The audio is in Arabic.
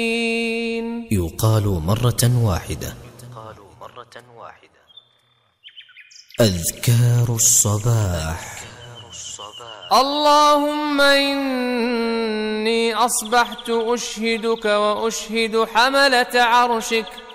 يقال مرة واحدة. أذكار الصباح. اللهم إني أصبحت أشهدك وأشهد حملة عرشك